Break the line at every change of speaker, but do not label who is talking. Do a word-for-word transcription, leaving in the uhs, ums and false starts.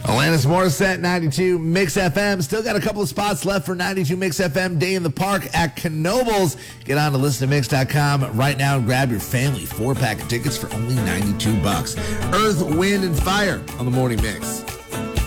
Alanis Morissette, ninety-two Mix F M. Still got a couple of spots left for ninety-two Mix F M Day in the Park at Knoebels. Get on to listen to mix dot com right now and grab your family four-pack of tickets for only ninety-two bucks. Earth, Wind, and Fire on the Morning Mix.